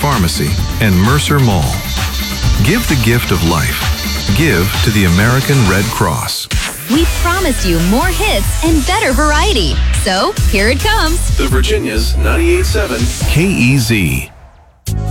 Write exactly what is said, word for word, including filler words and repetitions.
Pharmacy, and Mercer Mall. Give the gift of life. Give to the American Red Cross. We promised you more hits and better variety. So, here it comes. The Virginia's ninety-eight point seven K E Z.